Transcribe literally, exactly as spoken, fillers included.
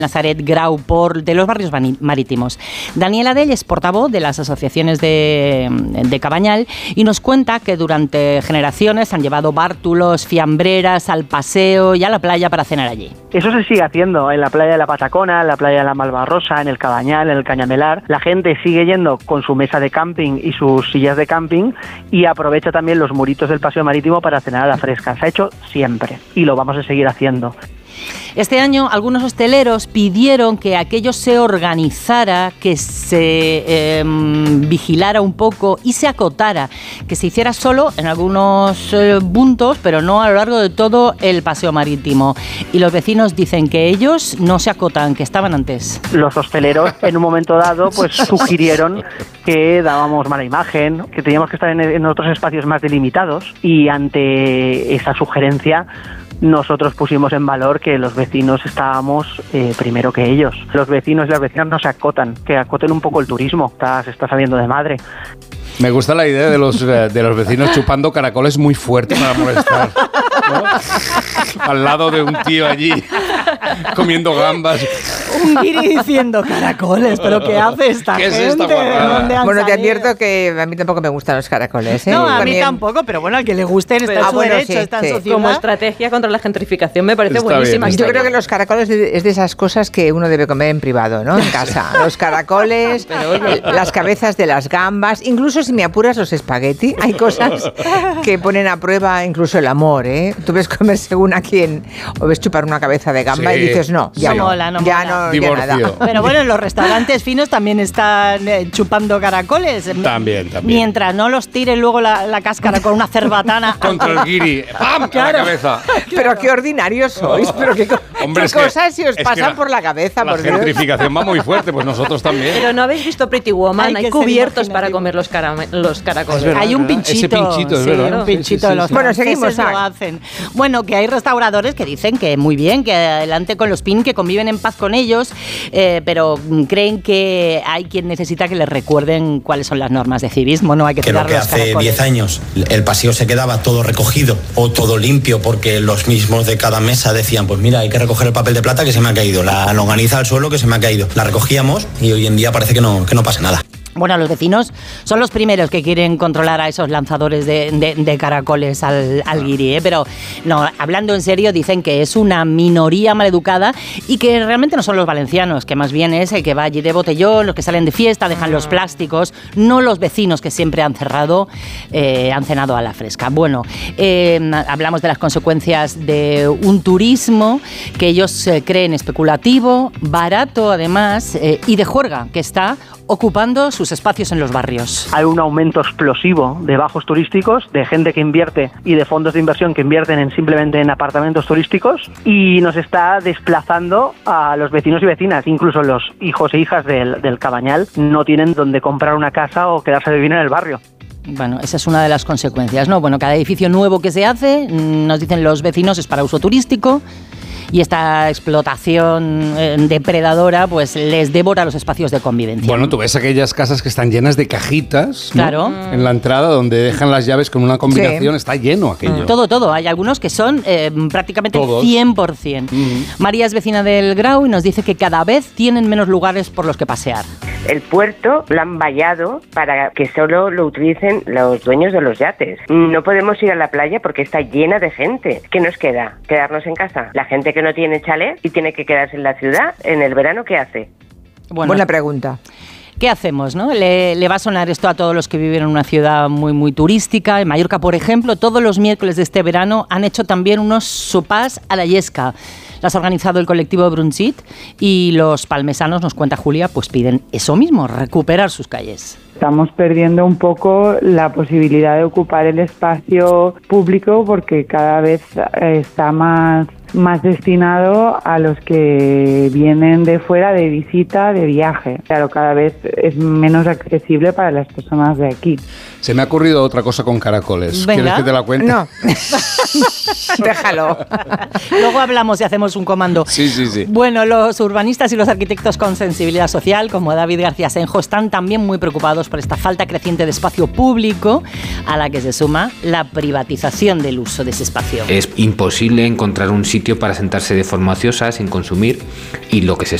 Nazaret Grau por, de los barrios marítimos. Daniel Adell es portavoz de las asociaciones de, de Cabañal y nos cuenta que durante generaciones han llevado bártulos, fiambreras al paseo y a la playa para cenar allí. Eso se sigue haciendo en la playa de la Patacona, en la playa de la Malvarrosa, en el Cabañal, en el Cañamelar. La gente sigue yendo con su mesa de camping y sus sillas de camping y aprovecha también los muritos del paseo marítimo para cenar a la fresca. Se ha hecho siempre y lo vamos a seguir haciendo. Este año algunos hosteleros pidieron que aquello se organizara, que se eh, vigilara un poco y se acotara, que se hiciera solo en algunos eh, puntos, pero no a lo largo de todo el paseo marítimo. Y los vecinos dicen que ellos no se acotan, que estaban antes. Los hosteleros en un momento dado pues sugirieron que dábamos mala imagen, que teníamos que estar en, en otros espacios más delimitados, y ante esa sugerencia nosotros pusimos en valor que los vecinos estábamos eh, primero que ellos. Los vecinos y las vecinas no se acotan, que acoten un poco el turismo, está, se está saliendo de madre. Me gusta la idea de los, de los vecinos chupando caracoles muy fuerte para molestar, ¿no? Al lado de un tío allí comiendo gambas. Un guiri diciendo caracoles, pero ¿qué hace esta ¿Qué gente? es esta guarrada? Bueno, te advierto que a mí tampoco me gustan los caracoles, ¿eh? No, a También... mí tampoco, pero bueno, al que le gusten está en su bueno, derecho, sí, está en sí. sociedad. Como estrategia contra la gentrificación me parece Está buenísima. bien. Yo creo que los caracoles es de esas cosas que uno debe comer en privado, ¿no? En casa. Los caracoles, las cabezas de las gambas, incluso si me apuras los espagueti. Hay cosas que ponen a prueba incluso el amor, ¿eh? Tú ves comer según a quién, o ves chupar una cabeza de gamba, sí, y dices no, ya no, no, mola, no ya mola. no, Divorcio. ya nada. Pero bueno, en los restaurantes finos también están eh, chupando caracoles. También, también. Mientras no los tiren luego la, la cáscara con una cerbatana. Contra el guiri. ¡Pam! Claro. A la cabeza. Pero qué ordinarios sois, pero qué, Hombre, qué es que- cosas se os es pasan que por la cabeza, La por Dios. gentrificación va muy fuerte, pues nosotros también. Pero no habéis visto Pretty Woman, Hay hay, que ser cubiertos para imaginativo. comer los, carame- los caracoles. Es verdad. Hay un ¿verdad? pinchito. Ese pinchito, es sí, verdad. un pinchito Sí, sí, de los sí. Bueno, franceses seguimos, lo ah. hacen. Bueno, que hay restauradores que dicen que muy bien, que adelante con los P I N, que conviven en paz con ellos, eh, pero creen que hay quien necesita que les recuerden cuáles son las normas de civismo, no hay que Creo tirar que los hace caracoles. diez años el paseo se quedaba todo recogido o todo limpio porque los mismos de cada mesa decían, pues mira, hay que recoger el papel de plata que se me ha caído, la longaniza al suelo que se me ha caído. La recogíamos y hoy en día parece que no, que no pasa nada. Bueno, los vecinos son los primeros que quieren controlar a esos lanzadores de, de, de caracoles al, al guiri, ¿eh? Pero no, hablando en serio, dicen que es una minoría maleducada y que realmente no son los valencianos, que más bien es el que va allí de botellón, los que salen de fiesta, dejan los plásticos, no los vecinos que siempre han cerrado, eh, han cenado a la fresca. Bueno, eh, hablamos de las consecuencias de un turismo que ellos eh, creen especulativo, barato además, eh, y de juerga, que está ocupando sus espacios en los barrios. Hay un aumento explosivo de bajos turísticos, de gente que invierte y de fondos de inversión que invierten en simplemente en apartamentos turísticos, y nos está desplazando a los vecinos y vecinas. Incluso los hijos e hijas del, del Cabañal no tienen donde comprar una casa o quedarse a vivir en el barrio. Bueno, esa es una de las consecuencias, ¿no? Bueno, cada edificio nuevo que se hace, nos dicen los vecinos, es para uso turístico. Y esta explotación eh, depredadora pues les devora los espacios de convivencia. Bueno, tú ves aquellas casas que están llenas de cajitas, ¿no? Claro. En la entrada donde dejan las llaves con una combinación, Sí. está lleno aquello. Todo, todo. Hay algunos que son eh, prácticamente Todos. cien por ciento. Mm. María es vecina del Grau y nos dice que cada vez tienen menos lugares por los que pasear. El puerto lo han vallado para que solo lo utilicen los dueños de los yates. No podemos ir a la playa porque está llena de gente. ¿Qué nos queda? ¿Quedarnos en casa? La gente que no tiene chalet y tiene que quedarse en la ciudad, en el verano, ¿qué hace? Bueno, Buena pregunta. ¿qué hacemos, no? Le, le va a sonar esto a todos los que viven en una ciudad muy, muy turística. En Mallorca, por ejemplo, todos los miércoles de este verano han hecho también unos sopars a la yesca. Las ha organizado el colectivo Brunchit y los palmesanos, nos cuenta Julia, pues piden eso mismo, recuperar sus calles. Estamos perdiendo un poco la posibilidad de ocupar el espacio público porque cada vez eh, está más, más destinado a los que vienen de fuera de visita, de viaje. Claro, cada vez es menos accesible para las personas de aquí. Se me ha ocurrido otra cosa con caracoles. Venga. ¿Quieres que te la cuente? No. Déjalo. Luego hablamos y hacemos un comando. Sí, sí, sí. Bueno, los urbanistas y los arquitectos con sensibilidad social, como David García Senjo, están también muy preocupados por esta falta creciente de espacio público, a la que se suma la privatización del uso de ese espacio. Es imposible encontrar un sitio sitio para sentarse de forma ociosa, sin consumir, y lo que se